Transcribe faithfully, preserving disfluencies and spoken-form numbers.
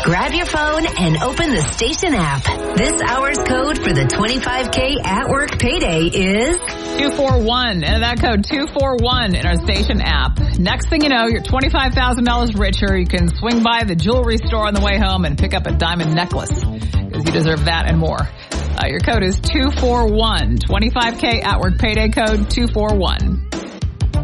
Grab your phone and open the station app. This hour's code for the twenty-five K at work payday is two four one. And that code two four one in our station app. Next thing you know, you're twenty-five thousand dollars richer. You can swing by the jewelry store on the way home and pick up a diamond necklace because you deserve that and more. Uh, your code is two four one. twenty-five K at work payday code two four one.